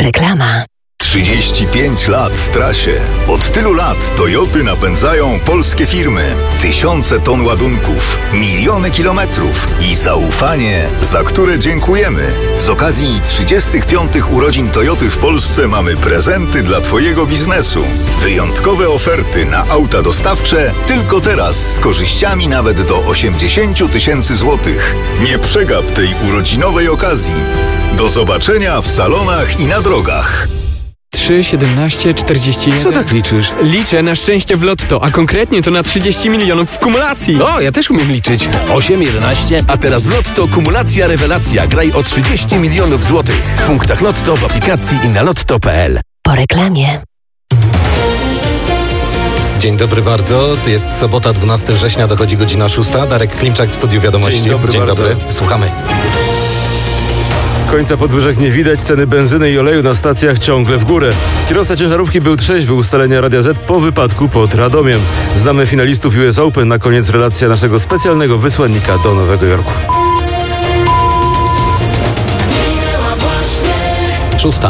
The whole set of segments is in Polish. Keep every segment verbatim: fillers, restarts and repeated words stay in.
Reklama. trzydzieści pięć lat w trasie. Od tylu lat Toyoty napędzają polskie firmy. Tysiące ton ładunków, miliony kilometrów i zaufanie, za które dziękujemy. Z okazji trzydziestych piątych urodzin Toyoty w Polsce mamy prezenty dla Twojego biznesu. Wyjątkowe oferty na auta dostawcze tylko teraz z korzyściami nawet do osiemdziesiąt tysięcy złotych. Nie przegap tej urodzinowej okazji. Do zobaczenia w salonach i na drogach. trzy, siedemnaście, czterdzieści jeden. Co tak liczysz? Liczę na szczęście w lotto, a konkretnie to na trzydzieści milionów w kumulacji. O, ja też umiem liczyć. osiem, jedenaście, a teraz w Lotto kumulacja rewelacja. Graj o trzydzieści milionów złotych. W punktach Lotto, w aplikacji i na lotto kropka p l. Po reklamie. Dzień dobry bardzo. To jest sobota, dwunastego września, dochodzi godzina szósta. Darek Klimczak w studiu Wiadomości. Dzień dobry Dzień bardzo. dobry. Słuchamy. Końca podwyżek nie widać, ceny benzyny i oleju na stacjach ciągle w górę. Kierowca ciężarówki był trzeźwy, ustalenia Radia Z po wypadku pod Radomiem. Znamy finalistów U S Open, na koniec relacja naszego specjalnego wysłannika do Nowego Jorku. Szósta.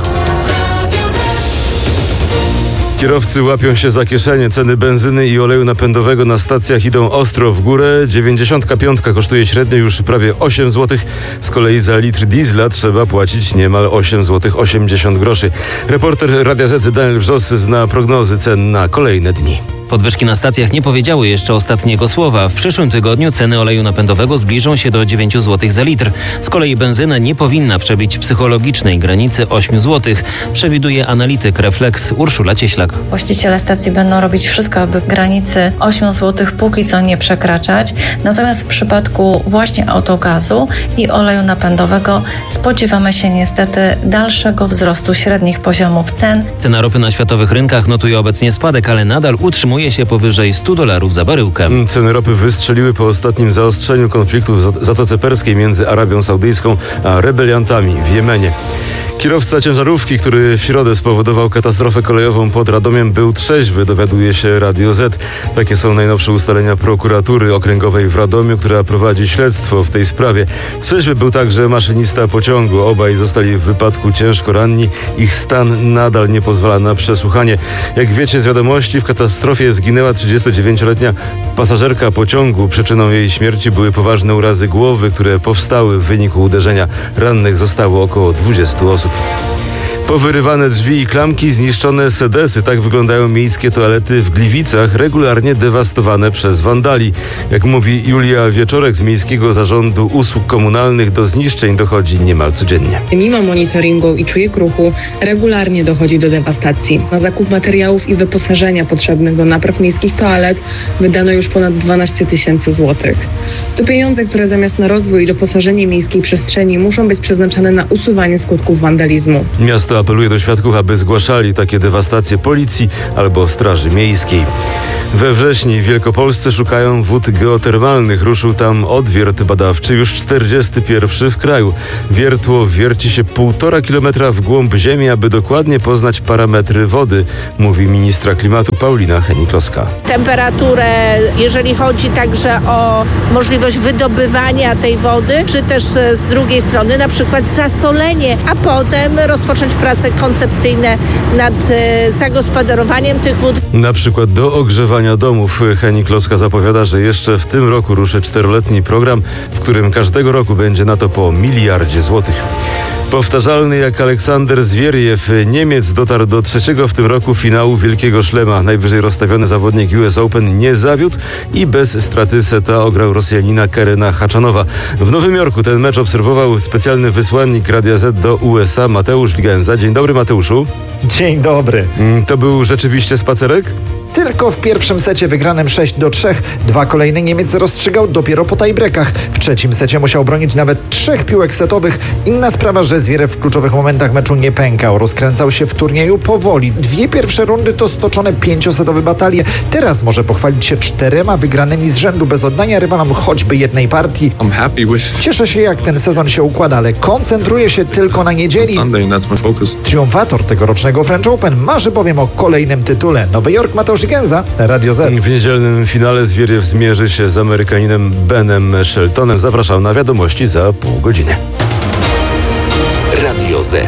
Kierowcy łapią się za kieszenie. Ceny benzyny i oleju napędowego na stacjach idą ostro w górę. dziewięćdziesiątka pięć kosztuje średnio już prawie osiem złotych. Z kolei za litr diesla trzeba płacić niemal osiem złotych osiemdziesiąt groszy. Reporter Radia Z Daniel Wrzos zna prognozy cen na kolejne dni. Podwyżki na stacjach nie powiedziały jeszcze ostatniego słowa. W przyszłym tygodniu ceny oleju napędowego zbliżą się do dziewięć złotych za litr. Z kolei benzyna nie powinna przebić psychologicznej granicy osiem złotych, przewiduje analityk Reflex Urszula Cieślak. Właściciele stacji będą robić wszystko, aby granicy osiem złotych póki co nie przekraczać. Natomiast w przypadku właśnie autogazu i oleju napędowego spodziewamy się niestety dalszego wzrostu średnich poziomów cen. Cena ropy na światowych rynkach notuje obecnie spadek, ale nadal utrzymuje się powyżej stu dolarów za baryłkę. Ceny ropy wystrzeliły po ostatnim zaostrzeniu konfliktu w Zatoce Perskiej między Arabią Saudyjską a rebeliantami w Jemenie. Kierowca ciężarówki, który w środę spowodował katastrofę kolejową pod Radomiem, był trzeźwy, dowiaduje się Radio Z. Takie są najnowsze ustalenia prokuratury okręgowej w Radomiu, która prowadzi śledztwo w tej sprawie. Trzeźwy był także maszynista pociągu. Obaj zostali w wypadku ciężko ranni. Ich stan nadal nie pozwala na przesłuchanie. Jak wiecie z wiadomości, w katastrofie zginęła trzydziestodziewięcioletnia pasażerka pociągu. Przyczyną jej śmierci były poważne urazy głowy, które powstały w wyniku uderzenia. Rannych zostało około dwudziestu osób. Powyrywane drzwi i klamki, zniszczone sedesy. Tak wyglądają miejskie toalety w Gliwicach, regularnie dewastowane przez wandali. Jak mówi Julia Wieczorek z Miejskiego Zarządu Usług Komunalnych, do zniszczeń dochodzi niemal codziennie. Mimo monitoringu i czujek ruchu regularnie dochodzi do dewastacji. Na zakup materiałów i wyposażenia potrzebnych do napraw miejskich toalet wydano już ponad dwanaście tysięcy złotych. To pieniądze, które zamiast na rozwój i doposażenie miejskiej przestrzeni muszą być przeznaczane na usuwanie skutków wandalizmu. Miasto apeluje do świadków, aby zgłaszali takie dewastacje policji albo straży miejskiej. We wrześniu w Wielkopolsce szukają wód geotermalnych. Ruszył tam odwiert badawczy, już czterdziesty pierwszy w kraju. Wiertło wierci się półtora kilometra w głąb ziemi, aby dokładnie poznać parametry wody, mówi ministra klimatu Paulina Hennig-Kloska. Temperaturę, jeżeli chodzi także o możliwość wydobywania tej wody, czy też z drugiej strony na przykład zasolenie, a potem rozpocząć prace koncepcyjne nad zagospodarowaniem tych wód. Na przykład do ogrzewania domów. Hennig-Kloska zapowiada, że jeszcze w tym roku ruszy czteroletni program, w którym każdego roku będzie na to po miliardzie złotych. Powtarzalny jak Aleksander Zwieriew, Niemiec dotarł do trzeciego w tym roku finału Wielkiego Szlema. Najwyżej rozstawiony zawodnik U S Open nie zawiódł i bez straty seta ograł Rosjanina Kerena Haczanowa. W Nowym Jorku ten mecz obserwował specjalny wysłannik Radia Z do U S A Mateusz Ligenza. Dzień dobry, Mateuszu. Dzień dobry. To był rzeczywiście spacerek? Tylko w pierwszym secie wygranym sześć do trzech. Dwa kolejne Niemiec rozstrzygał dopiero po tiebreakach. W trzecim secie musiał bronić nawet trzech piłek setowych. Inna sprawa, że Zwierew w kluczowych momentach meczu nie pękał. Rozkręcał się w turnieju powoli. Dwie pierwsze rundy to stoczone pięciosetowe batalie. Teraz może pochwalić się czterema wygranymi z rzędu bez oddania rywalom choćby jednej partii. Cieszę się, jak ten sezon się układa, ale koncentruję się tylko na niedzieli. Triumfator tegorocznego French Open marzy bowiem o kolejnym tytule. Nowy Jork, Mateusz Ligenza, Radio Z. W niedzielnym finale Zwieriew zmierzy się z Amerykaninem Benem Sheltonem. Zapraszam na wiadomości za pół godziny. Radio Z.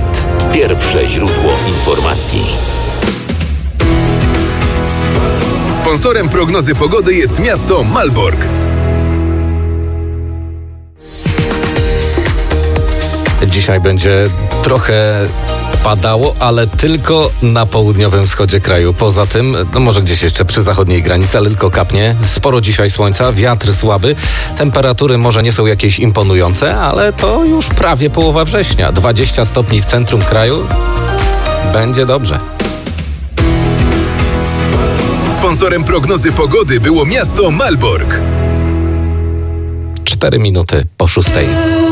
Pierwsze źródło informacji. Sponsorem prognozy pogody jest miasto Malbork. Dzisiaj będzie trochę padało, ale tylko na południowym wschodzie kraju. Poza tym, no może gdzieś jeszcze przy zachodniej granicy, ale tylko kapnie. Sporo dzisiaj słońca, wiatr słaby. Temperatury może nie są jakieś imponujące, ale to już prawie połowa września. dwadzieścia stopni w centrum kraju. Będzie dobrze. Sponsorem prognozy pogody było miasto Malbork. Cztery minuty po szóstej.